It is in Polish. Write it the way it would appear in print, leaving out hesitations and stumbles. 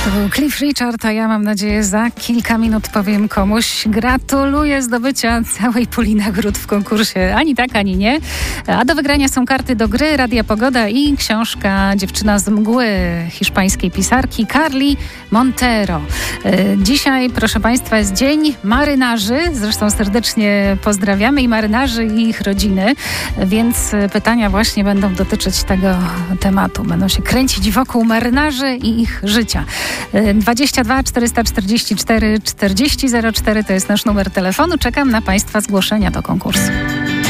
To był Cliff Richard, a ja mam nadzieję za kilka minut powiem komuś: gratuluję zdobycia całej puli nagród w konkursie. Ani tak, ani nie. A do wygrania są karty do gry, Radia Pogoda i książka Dziewczyna z mgły hiszpańskiej pisarki Carli Montero. Dzisiaj, proszę Państwa, jest Dzień Marynarzy. Zresztą serdecznie pozdrawiamy i marynarzy, i ich rodziny. Więc pytania właśnie będą dotyczyć tego tematu. Będą się kręcić wokół marynarzy i ich życia. 22 444 40 04 to jest nasz numer telefonu. Czekam na Państwa zgłoszenia do konkursu.